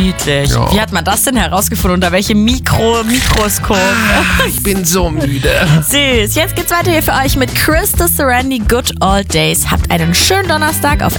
niedlich. Ja. Wie hat man das denn herausgefunden? Unter welchem Mikroskop? Ich bin so müde. Süß. Jetzt geht's weiter hier für euch mit Chris de Serenity, Good Old Days. Habt einen schönen Donnerstag auf